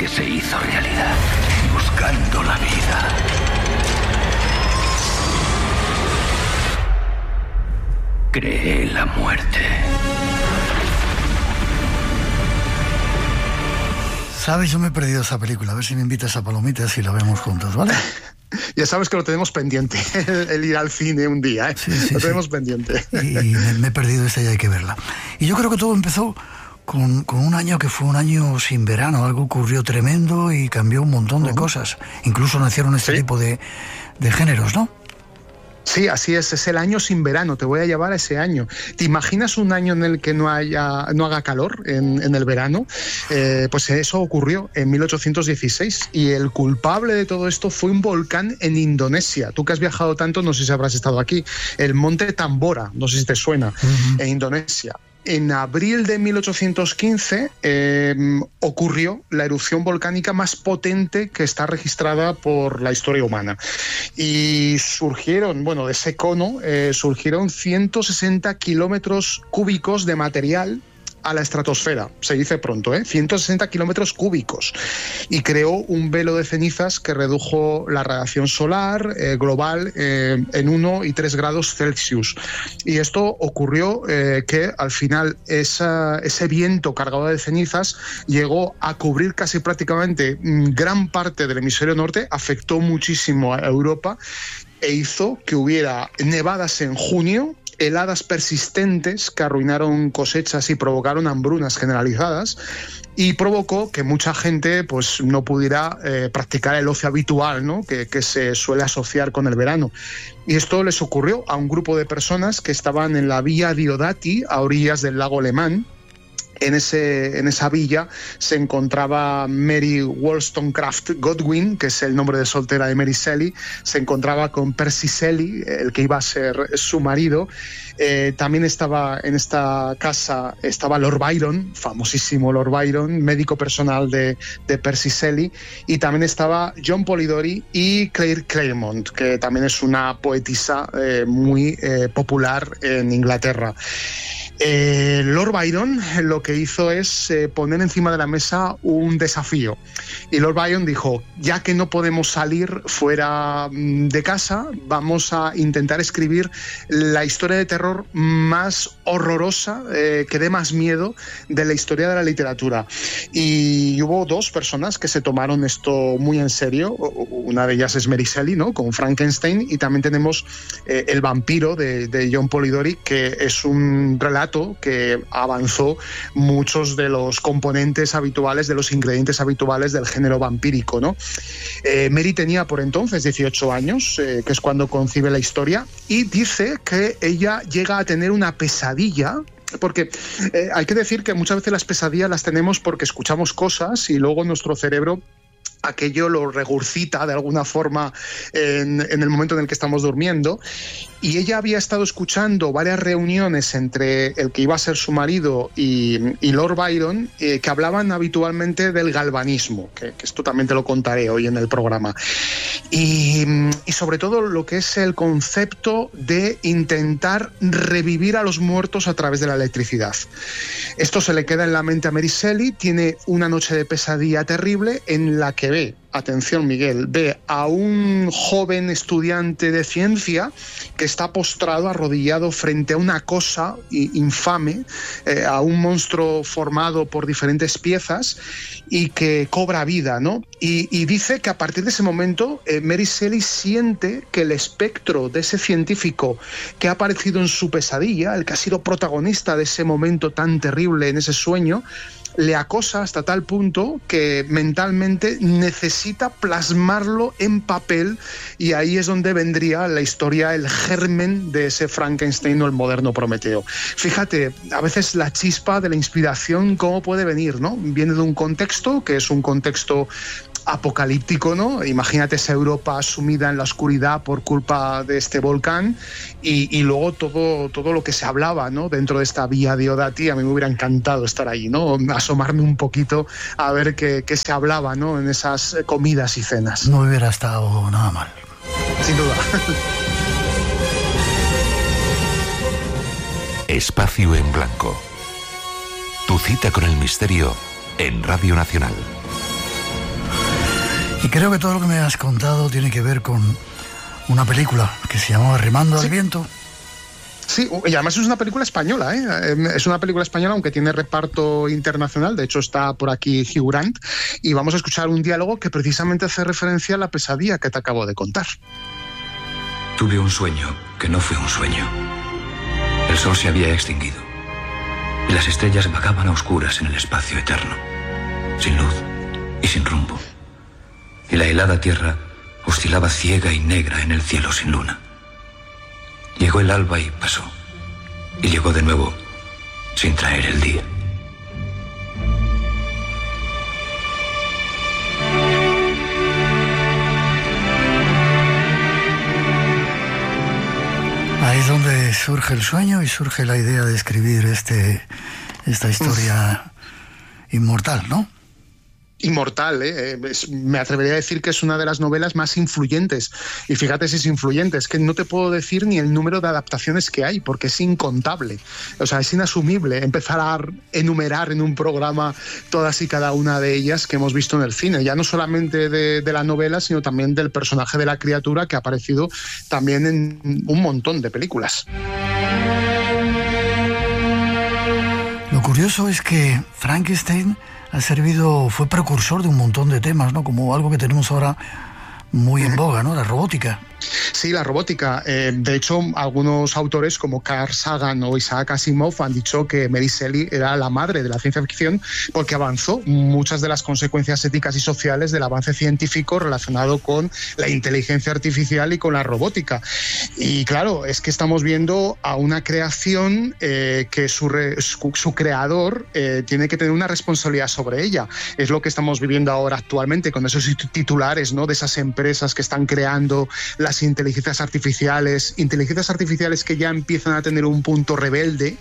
que se hizo realidad, buscando la vida. Creé la muerte. ¿Sabes? Yo me he perdido esa película. A ver si me invitas a Palomitas y la vemos juntos, ¿vale? Ya sabes que lo tenemos pendiente, el ir al cine un día, ¿eh? Sí, lo tenemos pendiente. Y me he perdido esta y hay que verla. Y yo creo que todo empezó con un año que fue un año sin verano. Algo ocurrió tremendo y cambió un montón de cosas. Incluso nacieron este tipo de géneros, ¿no? Sí, así es el año sin verano, te voy a llevar a ese año. ¿Te imaginas un año en el que no haga calor en el verano? Pues eso ocurrió en 1816 y el culpable de todo esto fue un volcán en Indonesia. Tú que has viajado tanto, no sé si habrás estado aquí, el monte Tambora, no sé si te suena, en Indonesia. En abril de 1815 ocurrió la erupción volcánica más potente que está registrada por la historia humana. Y surgieron, de ese cono, surgieron 160 kilómetros cúbicos de material a la estratosfera, se dice pronto, 160 kilómetros cúbicos, y creó un velo de cenizas que redujo la radiación solar global en 1 y 3 grados Celsius. Y esto ocurrió que al final ese viento cargado de cenizas llegó a cubrir casi prácticamente gran parte del hemisferio norte, afectó muchísimo a Europa e hizo que hubiera nevadas en junio, heladas persistentes que arruinaron cosechas y provocaron hambrunas generalizadas, y provocó que mucha gente pues no pudiera practicar el ocio habitual, ¿no? que se suele asociar con el verano. Y esto les ocurrió a un grupo de personas que estaban en la Villa Diodati, a orillas del lago Lemán. En esa villa se encontraba Mary Wollstonecraft Godwin, que es el nombre de soltera de Mary Shelley. Se encontraba con Percy Shelley, el que iba a ser su marido. También estaba en esta casa Lord Byron, famosísimo Lord Byron, médico personal de Percy Shelley. Y también estaba John Polidori y Claire Clairmont, que también es una poetisa muy popular en Inglaterra. Lord Byron lo que hizo es poner encima de la mesa un desafío, y Lord Byron dijo: ya que no podemos salir fuera de casa, vamos a intentar escribir la historia de terror más horrorosa, que dé más miedo de la historia de la literatura. Y hubo dos personas que se tomaron esto muy en serio. Una de ellas es Mary Shelley, ¿no? Con Frankenstein, y también tenemos El vampiro de John Polidori, que es un relato que avanzó muchos de los componentes habituales, de los ingredientes habituales del género vampírico, ¿no? Mary tenía por entonces 18 años, que es cuando concibe la historia, y dice que ella llega a tener una pesadilla. Porque hay que decir que muchas veces las pesadillas las tenemos porque escuchamos cosas y luego nuestro cerebro aquello lo regurgita de alguna forma en el momento en el que estamos durmiendo. Y ella había estado escuchando varias reuniones entre el que iba a ser su marido y Lord Byron, que hablaban habitualmente del galvanismo, que esto también te lo contaré hoy en el programa. Y sobre todo lo que es el concepto de intentar revivir a los muertos a través de la electricidad. Esto se le queda en la mente a Mary Shelley. Tiene una noche de pesadilla terrible en la que ve, atención Miguel, ve a un joven estudiante de ciencia que está postrado, arrodillado frente a una cosa infame, a un monstruo formado por diferentes piezas y que cobra vida, ¿no? Y dice que a partir de ese momento Mary Shelley siente que el espectro de ese científico que ha aparecido en su pesadilla, el que ha sido protagonista de ese momento tan terrible en ese sueño, le acosa hasta tal punto que mentalmente necesita plasmarlo en papel, y ahí es donde vendría la historia, el germen de ese Frankenstein o el moderno Prometeo. Fíjate, a veces la chispa de la inspiración, ¿cómo puede venir, no? Viene de un contexto que es un contexto apocalíptico, ¿no? Imagínate esa Europa sumida en la oscuridad por culpa de este volcán, y luego todo lo que se hablaba, ¿no? Dentro de esta Villa Diodati. A mí me hubiera encantado estar ahí, ¿no? Asomarme un poquito a ver qué se hablaba, ¿no? En esas comidas y cenas. No hubiera estado nada mal. Sin duda. Espacio en Blanco. Tu cita con el misterio en Radio Nacional. Y creo que todo lo que me has contado tiene que ver con una película que se llamaba Remando al viento. Sí, y además es una película española, es una película española, aunque tiene reparto internacional. De hecho está por aquí Hugh Grant, y vamos a escuchar un diálogo que precisamente hace referencia a la pesadilla que te acabo de contar. Tuve un sueño que no fue un sueño. El sol se había extinguido y las estrellas vagaban a oscuras en el espacio eterno, sin luz y sin rumbo. Y la helada tierra oscilaba ciega y negra en el cielo sin luna. Llegó el alba y pasó, y llegó de nuevo sin traer el día. Ahí es donde surge el sueño y surge la idea de escribir esta historia inmortal, ¿no? Inmortal, me atrevería a decir que es una de las novelas más influyentes. Y fíjate si es influyente, es que no te puedo decir ni el número de adaptaciones que hay, porque es incontable. O sea, es inasumible empezar a enumerar en un programa todas y cada una de ellas que hemos visto en el cine. Ya no solamente de la novela, sino también del personaje de la criatura, que ha aparecido también en un montón de películas. Lo curioso es que Frankenstein fue precursor de un montón de temas, ¿no? Como algo que tenemos ahora muy en boga, ¿no? La robótica. Sí, la robótica. De hecho, algunos autores como Carl Sagan o Isaac Asimov han dicho que Mary Shelley era la madre de la ciencia ficción, porque avanzó muchas de las consecuencias éticas y sociales del avance científico relacionado con la inteligencia artificial y con la robótica. Y claro, es que estamos viendo a una creación que su creador tiene que tener una responsabilidad sobre ella. Es lo que estamos viviendo ahora actualmente con esos titulares, ¿no? De esas empresas que están creando las inteligencias artificiales que ya empiezan a tener un punto rebelde.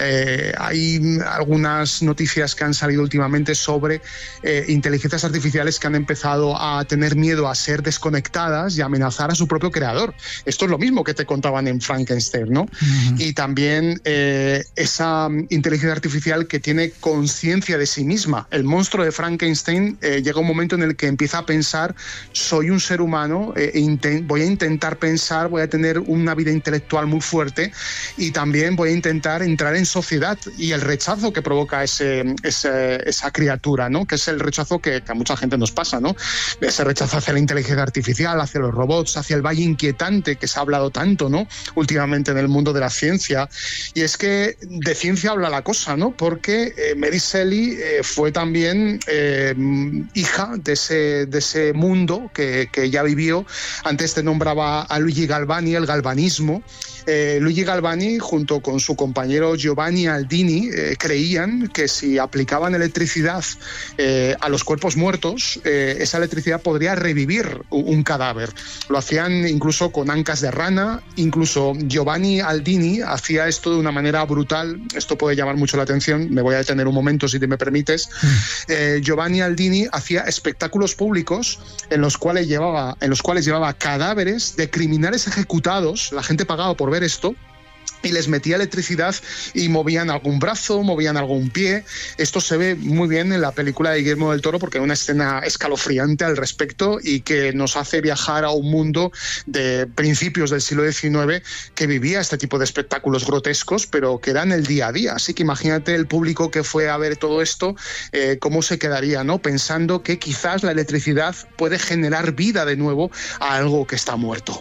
Hay algunas noticias que han salido últimamente sobre inteligencias artificiales que han empezado a tener miedo a ser desconectadas y a amenazar a su propio creador. Esto es lo mismo que te contaban en Frankenstein, ¿no? Uh-huh. Y también esa inteligencia artificial que tiene conciencia de sí misma. El monstruo de Frankenstein llega un momento en el que empieza a pensar: soy un ser humano, voy a intentar pensar, voy a tener una vida intelectual muy fuerte, y también voy a intentar entrar en sociedad. Y el rechazo que provoca esa criatura, ¿no? Que es el rechazo que a mucha gente nos pasa, ¿no? Ese rechazo hacia la inteligencia artificial, hacia los robots, hacia el valle inquietante que se ha hablado tanto, ¿no? Últimamente en el mundo de la ciencia. Y es que de ciencia habla la cosa, ¿no? Porque Mary Shelley fue también hija de ese mundo que ya vivió. Antes te nombraba a Luigi Galvani, el galvanismo. Luigi Galvani, junto con su compañero Giovanni Aldini, creían que si aplicaban electricidad a los cuerpos muertos, esa electricidad podría revivir un cadáver. Lo hacían incluso con ancas de rana. Incluso Giovanni Aldini hacía esto de una manera brutal. Esto puede llamar mucho la atención, me voy a detener un momento si te me permites. Giovanni Aldini hacía espectáculos públicos en los cuales llevaba cadáveres de criminales ejecutados. La gente pagaba por ver esto, y les metía electricidad y movían algún brazo, movían algún pie. Esto se ve muy bien en la película de Guillermo del Toro, porque hay una escena escalofriante al respecto y que nos hace viajar a un mundo de principios del siglo XIX que vivía este tipo de espectáculos grotescos, pero que eran el día a día. Así que imagínate el público que fue a ver todo esto, cómo se quedaría, ¿no? Pensando que quizás la electricidad puede generar vida de nuevo a algo que está muerto.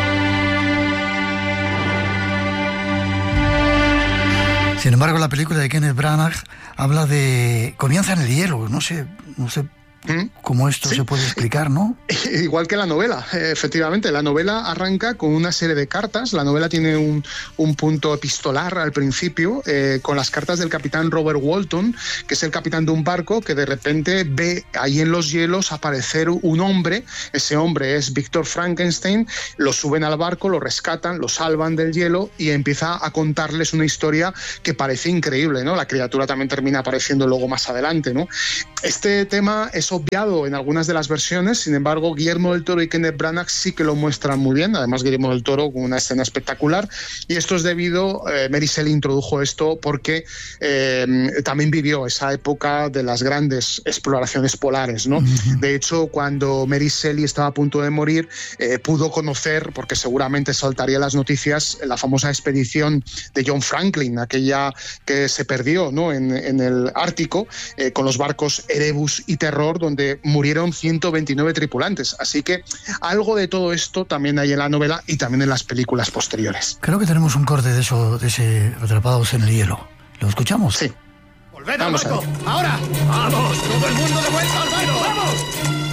Sin embargo, la película de Kenneth Branagh habla comienza en el hielo, no sé cómo esto se puede explicar, ¿no? Igual que la novela, efectivamente. La novela arranca con una serie de cartas. La novela tiene un punto epistolar al principio, con las cartas del capitán Robert Walton, que es el capitán de un barco que de repente ve ahí en los hielos aparecer un hombre. Ese hombre es Víctor Frankenstein. Lo suben al barco, lo rescatan, lo salvan del hielo y empieza a contarles una historia que parece increíble, ¿no? La criatura también termina apareciendo luego más adelante, ¿no? Este tema es más obviado en algunas de las versiones. Sin embargo, Guillermo del Toro y Kenneth Branagh sí que lo muestran muy bien. Además, Guillermo del Toro con una escena espectacular. Y esto es debido, Mary Shelley introdujo esto porque también vivió esa época de las grandes exploraciones polares, ¿no? De hecho, cuando Mary Shelley estaba a punto de morir, pudo conocer, porque seguramente saltaría las noticias, la famosa expedición de John Franklin, aquella que se perdió, ¿no?, en el Ártico, con los barcos Erebus y Terror, donde murieron 129 tripulantes. Así que algo de todo esto también hay en la novela y también en las películas posteriores. Creo que tenemos un corte de eso, de ese Atrapados en el hielo. ¿Lo escuchamos? Sí. ¡Volved al barco! ¡Ahora! ¡Vamos! ¡Todo el mundo de vuelta al barco! ¡Vamos!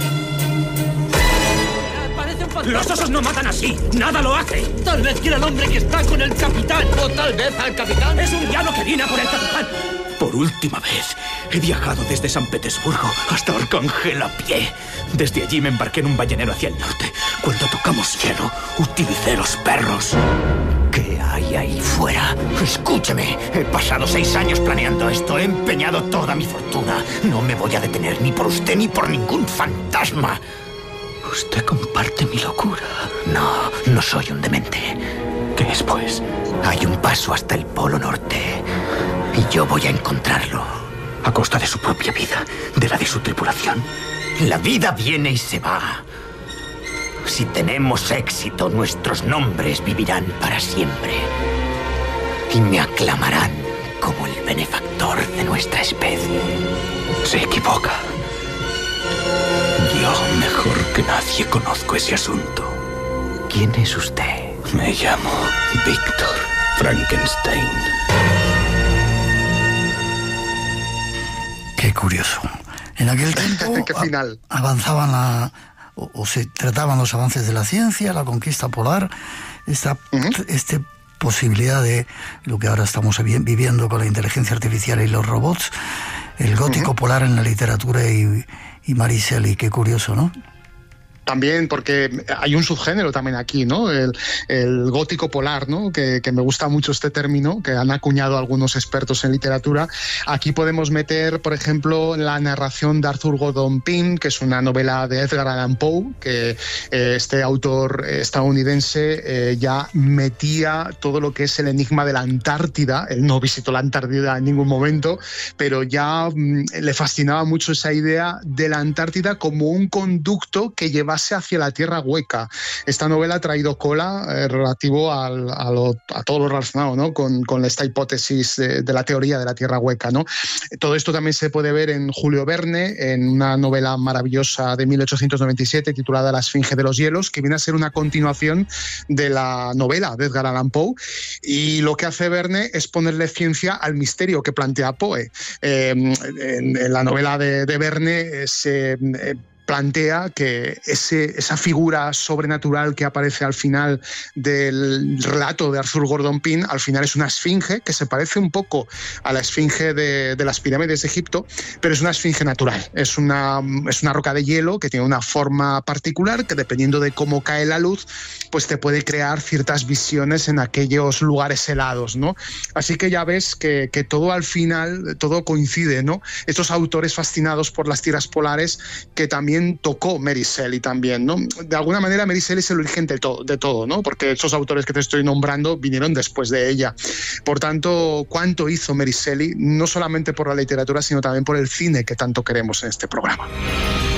¡Los osos no matan así! ¡Nada lo hace! Tal vez quiera al hombre que está con el capitán. O tal vez al capitán. Es un diablo que viene a por el capitán. Por última vez, he viajado desde San Petersburgo hasta Arcángel a pie. Desde allí me embarqué en un ballenero hacia el norte. Cuando tocamos hielo, utilicé los perros. ¿Qué hay ahí fuera? Escúcheme, he pasado 6 años planeando esto, he empeñado toda mi fortuna. No me voy a detener ni por usted ni por ningún fantasma. ¿Usted comparte mi locura? No, no soy un demente. ¿Qué es, pues? Hay un paso hasta el Polo Norte y yo voy a encontrarlo. ¿A costa de su propia vida? ¿De la de su tripulación? La vida viene y se va. Si tenemos éxito, nuestros nombres vivirán para siempre y me aclamarán como el benefactor de nuestra especie. Se equivoca. Yo, mejor que nadie, conozco ese asunto. ¿Quién es usted? Me llamo Víctor Frankenstein. Qué curioso. En aquel tiempo ¿Qué final? avanzaban o se trataban los avances de la ciencia, la conquista polar, esta posibilidad de lo que ahora estamos viviendo con la inteligencia artificial y los robots, el gótico polar en la literatura y Mary Shelley. Qué curioso, ¿no? También porque hay un subgénero también aquí, ¿no? El gótico polar, ¿no? Que me gusta mucho este término, que han acuñado algunos expertos en literatura. Aquí podemos meter, por ejemplo, la narración de Arthur Gordon Pym, que es una novela de Edgar Allan Poe, que este autor estadounidense ya metía todo lo que es el enigma de la Antártida. Él no visitó la Antártida en ningún momento, pero ya le fascinaba mucho esa idea de la Antártida como un conducto que llevase hacia la Tierra hueca. Esta novela ha traído cola relativo a todo lo relacionado, ¿no?, con esta hipótesis de la teoría de la Tierra hueca, ¿no? Todo esto también se puede ver en Julio Verne, en una novela maravillosa de 1897 titulada La Esfinge de los Hielos, que viene a ser una continuación de la novela de Edgar Allan Poe, y lo que hace Verne es ponerle ciencia al misterio que plantea Poe. En la novela de Verne se plantea que esa figura sobrenatural que aparece al final del relato de Arthur Gordon Pym, al final es una esfinge que se parece un poco a la esfinge de las pirámides de Egipto, pero es una esfinge natural. Es una roca de hielo que tiene una forma particular que, dependiendo de cómo cae la luz, pues te puede crear ciertas visiones en aquellos lugares helados, ¿no? Así que ya ves que todo al final, todo coincide, ¿no? Estos autores fascinados por las tiras polares que también tocó Mary Shelley también, ¿no? De alguna manera Mary Shelley es el origen de todo, ¿no? Porque esos autores que te estoy nombrando vinieron después de ella. Por tanto, ¿cuánto hizo Mary Shelley? No solamente por la literatura, sino también por el cine que tanto queremos en este programa.